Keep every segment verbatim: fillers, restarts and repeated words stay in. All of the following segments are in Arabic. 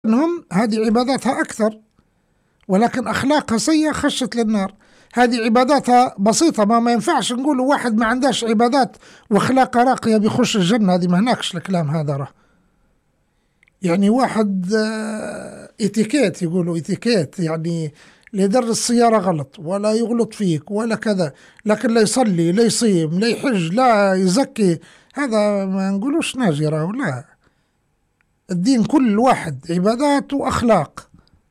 أنهم هذه عباداتها أكثر، ولكن أخلاقها سيئة خشت للنار. هذه عباداتها بسيطة، ما ما ينفعش نقول واحد ما عندهش عبادات وأخلاقها راقية بيخش الجنة، هذه ما هناكش الكلام هذا. راه يعني واحد اتيكيت، يقولوا اتيكيت، يعني لا يدر السيارة غلط ولا يغلط فيك ولا كذا، لكن لا يصلي لا يصيم لا يحج لا يزكي، هذا ما نقولوش ناجرة. ولا الدين كل واحد عبادات وأخلاق،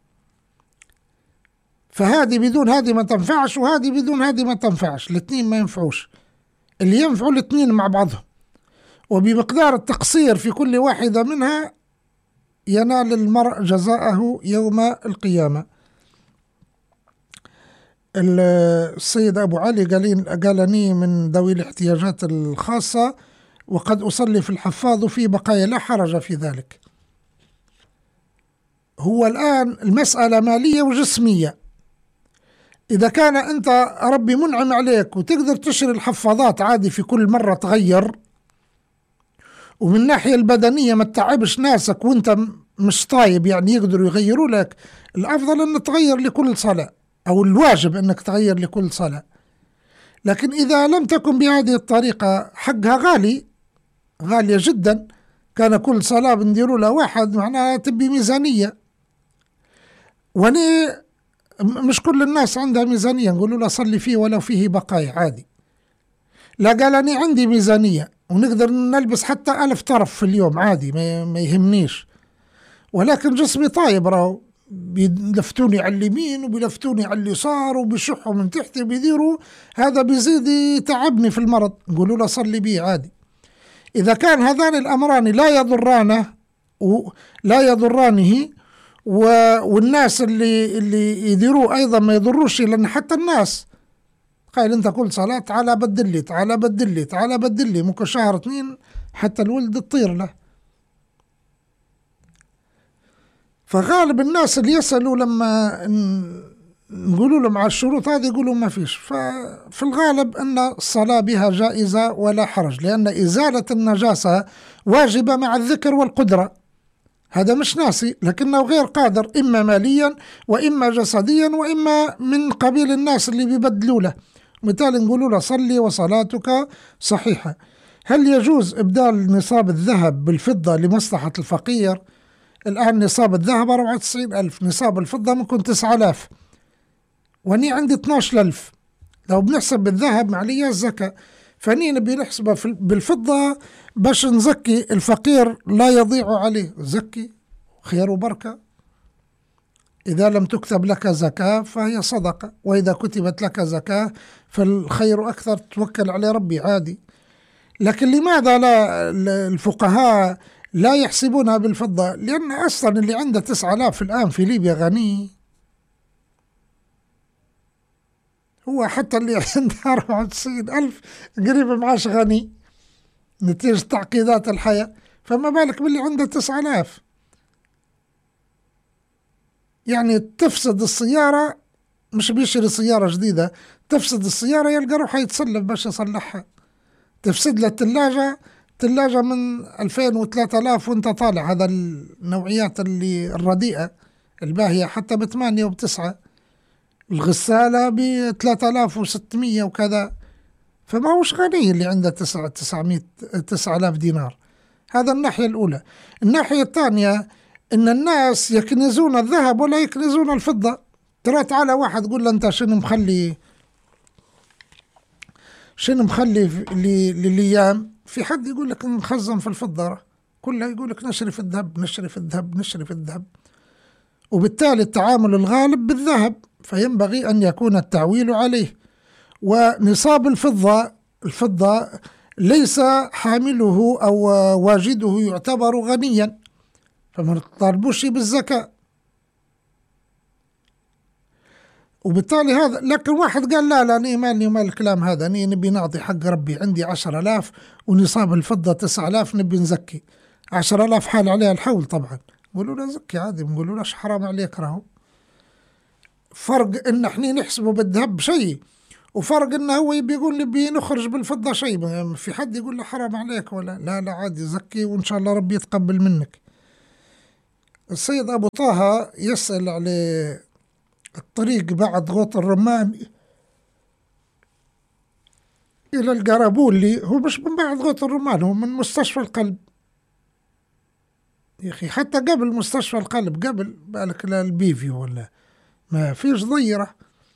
فهذه بدون هذه ما تنفعش، وهذه بدون هذه ما تنفعش، الاثنين ما ينفعوش. اللي ينفعوا الاثنين مع بعضهم، وبمقدار التقصير في كل واحدة منها ينال المرء جزاءه يوم القيامة. السيد أبو علي قالني من ذوي الاحتياجات الخاصة، وقد أصلي في الحفاظ في بقايا، لا حرج في ذلك. هو الآن المسألة مالية وجسمية. إذا كان أنت ربي منعم عليك وتقدر تشتري الحفاظات عادي في كل مرة تغير، ومن الناحية البدنية ما تتعبش ناسك وانت مش طايب، يعني يقدروا يغيروا لك، الأفضل أن تغير لكل صلاة، أو الواجب أنك تغير لكل صلاة. لكن إذا لم تكن بهذه الطريقة حقها غالي، غالية جدا، كان كل صلاة بنديروا لها واحد، معناها تبي ميزانية. وني مش كل الناس عندها ميزانية نقولوا له صلي فيه ولو فيه بقايا عادي. لا، قال أنا عندي ميزانية ونقدر نلبس حتى ألف طرف في اليوم عادي، ما يهمنيش، ولكن جسمي طايب، راهو بيلفتوني على اليمين وبيلفتوني على اليسار وبيشحوا من تحت بيديروا، هذا بيزيد يتعبني في المرض، نقولوا له صلي بيه عادي. إذا كان هذان الأمران لا يضرانه ولا يضرانه والناس اللي اللي يديروه أيضا ما يضروش، لأن حتى الناس قايل أنت كل صلاة تعالى بدل لي تعالى بدل لي تعالى بدل لي، ممكن شهر اثنين حتى الولد تطير له. فغالب الناس اللي يسألوا لما نقولوا لهم على الشروط هذه يقولوا ما فيش. ففي الغالب أن الصلاة بها جائزة ولا حرج، لأن إزالة النجاسة واجبة مع الذكر والقدرة، هذا مش ناسي لكنه غير قادر، إما ماليا وإما جسديا وإما من قبيل الناس اللي بيبدلوا له. مثال نقولوا له صلي وصلاتك صحيحة. هل يجوز إبدال نصاب الذهب بالفضة لمصلحة الفقير؟ الآن نصاب الذهب أربعة وتسعين ألف، نصاب الفضة ممكن تسعة آلاف، واني عندي اثناشر ألف. لو بنحسب بالذهب معلية الزكاة، فني نبي نحسبها بالفضة باش نزكي الفقير لا يضيع عليه، زكي خير وبركة. إذا لم تكتب لك زكاة فهي صدقة، وإذا كتبت لك زكاة فالخير أكثر، توكل على ربي عادي. لكن لماذا لا الفقهاء لا يحسبونها بالفضة؟ لأن أصلا اللي عنده تسعة آلاف الآن في ليبيا غني، هو حتى اللي عنده أربعة وتسعين ألف قريب معاش غني نتيجة تعقيدات الحياة، فما بالك باللي عنده تسعة آلاف. يعني تفسد السيارة، مش بيشتري سيارة جديدة، تفسد السيارة يلقى روحه يتسلف باش يصلحها. تفسد له الثلاجة، ثلاجة من ألفين وثلاثة آلاف وانت طالع، هذا النوعيات اللي الرديئة الباهية حتى بثمانية وبتسعة، الغسالة بثلاثة آلاف وستمية وكذا، فما هوش غني اللي عنده تسعة تسعمية تسعة آلاف دينار. هذا الناحية الأولى. الناحية الثانية إن الناس يكنزون الذهب ولا يكنزون الفضة. ترى تعالى واحد قول له أنت شنو مخلي شنو مخلي للأيام، في حد يقول لك نخزن في الفضة، كلها يقول لك نشري في الذهب نشري في الذهب نشري في الذهب، وبالتالي التعامل الغالب بالذهب، فينبغي أن يكون التعويل عليه. ونصاب الفضة الفضة ليس حامله أو واجده يعتبر غنيا، فما نطالبوش بالزكاة، وبالتالي هذا. لكن واحد قال لا لا أنا مالي ومال الكلام هذا، أنا نبي نعطي حق ربي، عندي عشر آلاف ونصاب الفضة تسعة آلاف، نبي نزكي عشر آلاف حال عليها الحول. طبعا نقولوا له زكي عادي، نقولوا له حرام عليك، راهو فرق إن احنا نحسبه بالذهب شيء، وفرق إنه هو يبي يقول نبي نخرج بالفضة شيء. في حد يقول له حرام عليك ولا لا؟ لا عادي زكي وإن شاء الله ربي يتقبل منك. السيد أبو طه يسأل على الطريق بعد غوط الرمان إلى القرابولي. هو مش من بعد غوط الرمان، هو من مستشفى القلب يا أخي، حتى قبل مستشفى القلب، قبل بالك البيفيو ولا ما فيش ضيرة.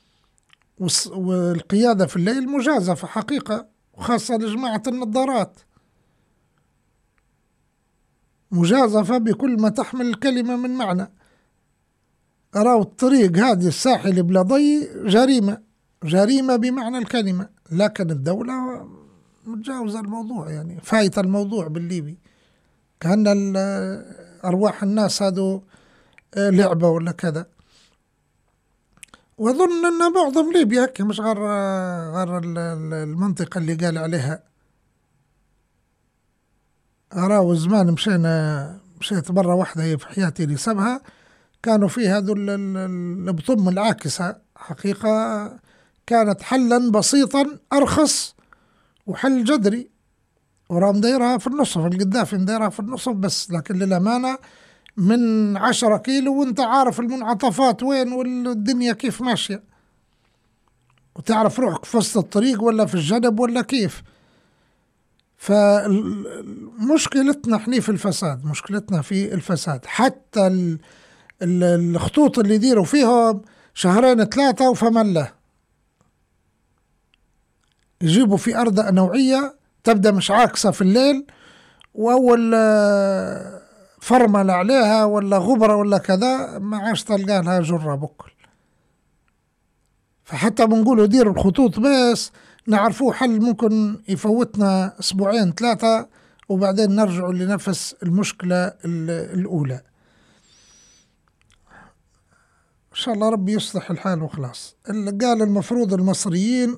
والقيادة في الليل مجازفة حقيقة، وخاصة لجماعة النظارات مجازفة بكل ما تحمل الكلمة من معنى. أراو الطريق هذه الساحل بلا ضي جريمة، جريمة بمعنى الكلمة، لكن الدولة متجاوزة الموضوع، يعني فايت الموضوع بالليبي، كأن أرواح الناس هذو لعبة ولا كذا. وأظن أن معظم ليبيا هكي، مش غير غير المنطقة اللي قال عليها. أراو زمان مشينا مشيت مرة واحدة في حياتي لسبها، كانوا فيه هذو البطم العاكسة، حقيقة كانت حلا بسيطا أرخص وحل جذري، ورام دايرها في النصف، القذافي مدايرها في النصف بس، لكن للأمانة من عشرة كيلو وانت عارف المنعطفات وين والدنيا كيف ماشية، وتعرف روحك في وسط الطريق ولا في الجنب ولا كيف. فمشكلتنا احنا في الفساد، مشكلتنا في الفساد. حتى ال ال الخطوط اللي يديروا فيهم شهرين ثلاثة وفمن له، يجيبوا في أرض نوعية تبدأ مش عاكسة في الليل، وأول فرمل عليها ولا غبرة ولا كذا ما عاش تلقى لها جرة بكل. فحتى بنقولوا ديروا الخطوط بس نعرفوه حل ممكن يفوتنا أسبوعين ثلاثة، وبعدين نرجع لنفس المشكلة الأولى. إن شاء الله ربي يصلح الحال وخلاص. اللي قال المفروض المصريين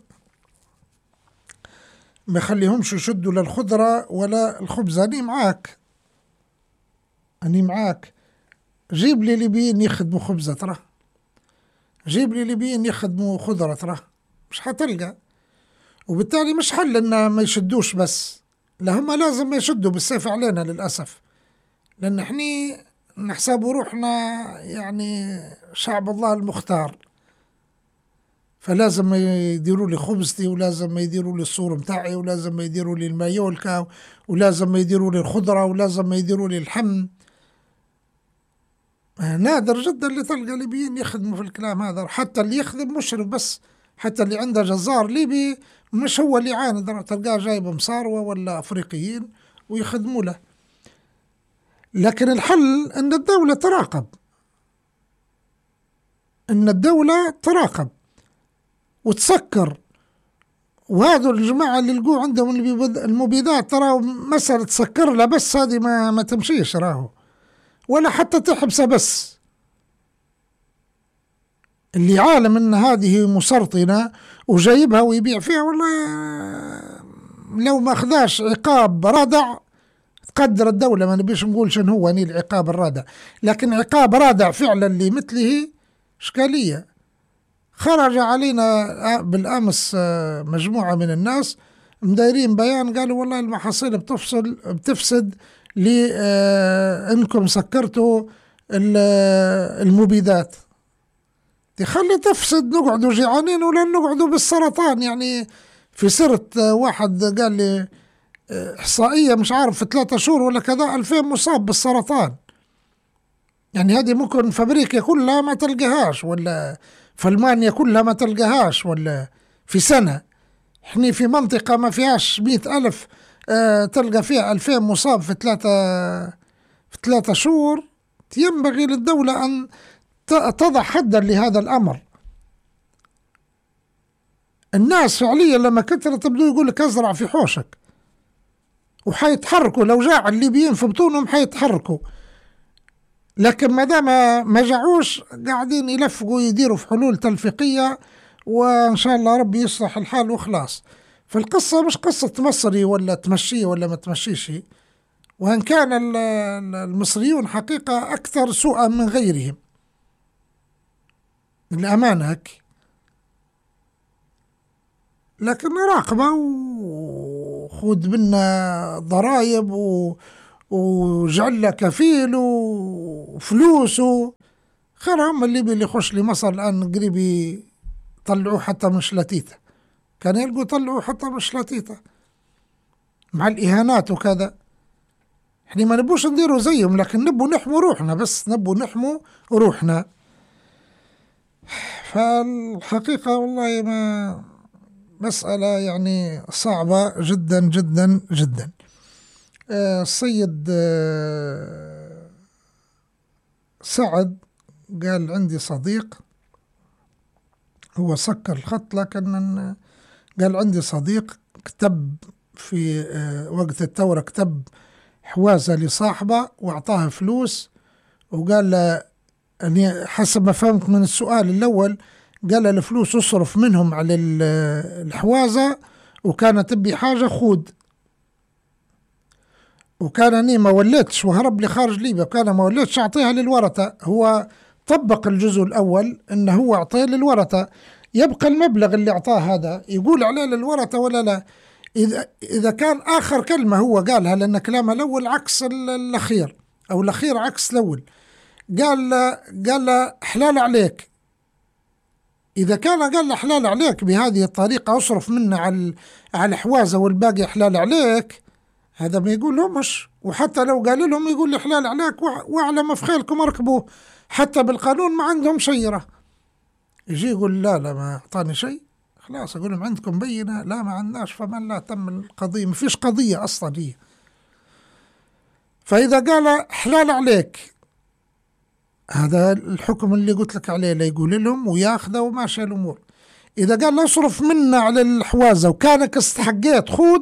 ما يخليهمش يشدوا لا الخضرة ولا الخبز. أني معاك، أني معاك. جيب لي ليبيين يخدموا خبزة ترى، جيب لي ليبيين يخدموا خضرة ترى، مش حتلقى. وبالتالي مش حل إن ما يشدوش بس، لا هم لازم يشدوا بالسيف علينا للأسف، لأن إحنا نحسبوا روحنا يعني شعب الله المختار، فلازم يديروا لي خبزتي، ولازم يديروا لي الصور متاعي، ولازم يديروا لي المايولكا، ولازم يديروا لي الخضرة، ولازم يديروا لي اللحم. نادر جدا اللي تلقى ليبيين يخدموا في الكلام هذا. حتى اللي يخدم مشرف بس، حتى اللي عنده جزار ليبي مش هو اللي يعاند، تلقاه جايب مصاروة ولا أفريقيين ويخدموا له. لكن الحل أن الدولة تراقب، أن الدولة تراقب وتسكر. وهذا الجماعة اللي لقوا عندهم المبيدات ترى مسألة تسكر له بس، هذه ما, ما تمشيش راهو، ولا حتى تحبسه بس. اللي عالم ان هذه مسرطنة وجايبها ويبيع فيها، والله لو ما اخذاش عقاب رادع تقدر الدولة. ما نبيش نقول شنو هو ني العقاب الرادع، لكن عقاب رادع فعلا لمثله اشكالية. خرج علينا بالامس مجموعة من الناس مدايرين بيان، قالوا والله المحاصيل بتفصل بتفسد لأنكم سكرتوا المبيدات. تخلي تفسد نقعدوا جيعانين ولا نقعدوا بالسرطان. يعني في سرة واحد قال لي إحصائية مش عارف في ثلاثة شهور ولا كذا ألفين مصاب بالسرطان. يعني هذه ممكن في أمريكا كلها ما تلقاهاش، ولا في ألمانيا كلها ما تلقاهاش، ولا في سنة. احنا في منطقة ما فيهاش مئة ألف اه تلقى فيها ألفين مصاب في ثلاثة في ثلاثة شهور. ينبغي للدولة أن تضع حدا لهذا الأمر. الناس فعليا لما كثرت تبدو يقول لك أزرع في حوشك، وحيتحركوا لو جاع الليبيين في بطونهم حيتحركوا. لكن ما دام ما جاعوش قاعدين يلفقوا يديروا في حلول تلفيقية، وإن شاء الله ربي يصلح الحال وخلاص. فالقصة مش قصة مصري ولا تمشيه ولا ما تمشيش، وإن كان المصريون حقيقة أكثر سوءا من غيرهم الأمانة هك. لكن راقبة وخذ منا ضرائب وجعل له كفيل وفلوس، خير هم اللي بي اللي يخش لمصر الآن قريب يطلعوه حتى من شلاتيته، كان يلقوا يطلعوه حتى من شلاتيته مع الإهانات وكذا. احنا ما نبوش نديروا زيهم، لكن نبوا نحموا روحنا، بس نبوا نحموا روحنا. فالحقيقة والله ما مسألة يعني صعبة جدا جدا جدا. آه السيد آه سعد قال عندي صديق، هو سكر الخط، لكن قال عندي صديق كتب في آه وقت الثورة، كتب حوازة لصاحبه واعطاه فلوس، وقال له يعني حسب ما فهمت من السؤال الأول، قال له الفلوس اصرف منهم على الحوازة، وكانت تبي حاجة خود، وكان أني ما وليتش وهرب لي خارج ليبيا، وكان ما وليتش أعطيها للورثة. هو طبق الجزء الأول أنه هو أعطيه للورثة، يبقى المبلغ اللي أعطاه هذا يقول عليه للورثة ولا لا؟ إذا إذا كان آخر كلمة هو قالها، لأن كلامه الأول عكس الأخير، أو الأخير عكس الأول، قال قال له حلال عليك. إذا كان قال له حلال عليك بهذه الطريقة، أصرف منه على على الحوازة والباقي حلال عليك، هذا ما يقول لهمش. وحتى لو قال لهم يقول لي حلال عليك وأعلى ما في خيلكم اركبوه، حتى بالقانون ما عندهم شيرة. يجي يقول لا لا ما أعطاني شيء، خلاص أقول لهم عندكم بينة؟ لا ما عندناش، فمن لا تم القضية، ما فيش قضية أصلا هي. فإذا قال حلال عليك، هذا الحكم اللي قلت لك عليه، لا يقول لهم وياخذه وماشي الأمور. إذا قال لا اصرف منا على الحوازة وكانك استحقيت خود،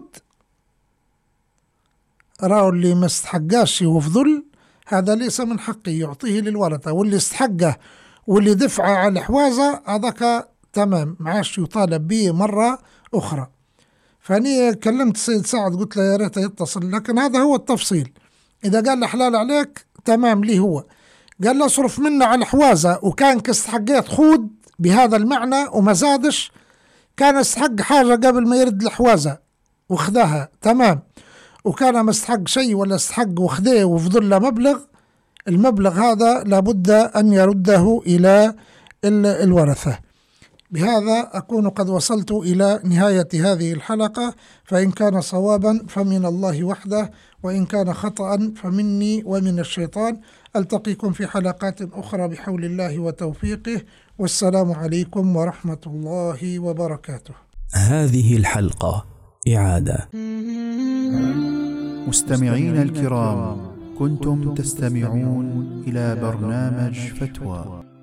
راوا اللي ما استحقاش وفضل، هذا ليس من حقه، يعطيه للورثة، واللي استحقه واللي دفعه على الحوازة هذاك تمام، معاش يطالب به مرة أخرى. فأني كلمت السيد سعد قلت له يا ريت يتصل، لكن هذا هو التفصيل. إذا قال له حلال عليك تمام لي، هو قال له اصرف منا على الحوازة وكان كاستحقيت خود بهذا المعنى وما زادش، كان استحق حاجة قبل ما يرد الحوازة وخذها تمام، وكان ما استحق شيء ولا استحق وخذه وفضل له مبلغ، المبلغ هذا لابد أن يرده إلى الورثة. بهذا أكون قد وصلت إلى نهاية هذه الحلقة، فإن كان صوابا فمن الله وحده، وإن كان خطأ فمني ومن الشيطان. ألتقيكم في حلقات أخرى بحول الله وتوفيقه، والسلام عليكم ورحمة الله وبركاته. هذه الحلقة إعادة. مستمعين الكرام، كنتم تستمعون إلى برنامج فتوى